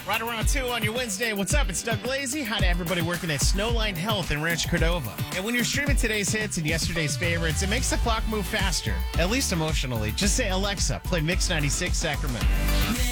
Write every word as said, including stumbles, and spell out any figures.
Right around two on your Wednesday. What's up? It's Doug Lazy. Hi to everybody working at Snowline Health in Ranch Cordova. And when you're streaming today's hits and yesterday's favorites, it makes the clock move faster, at least emotionally. Just say, Alexa, play Mix ninety-six Sacramento.